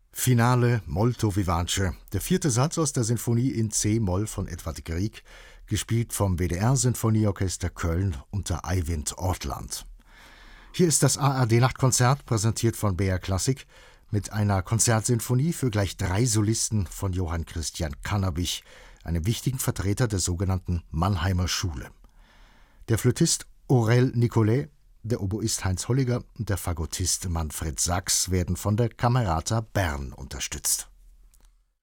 Finale molto vivace, der vierte Satz aus der Sinfonie in C-Moll von Edvard Grieg, gespielt vom WDR-Sinfonieorchester Köln unter Eivind Ortland. Hier ist das ARD-Nachtkonzert, präsentiert von BR Klassik, mit einer Konzertsinfonie für gleich 3 Solisten von Johann Christian Cannabich, einem wichtigen Vertreter der sogenannten Mannheimer Schule. Der Flötist Aurel Nicolet, der Oboist Heinz Holliger und der Fagottist Manfred Sachs werden von der Camerata Bern unterstützt.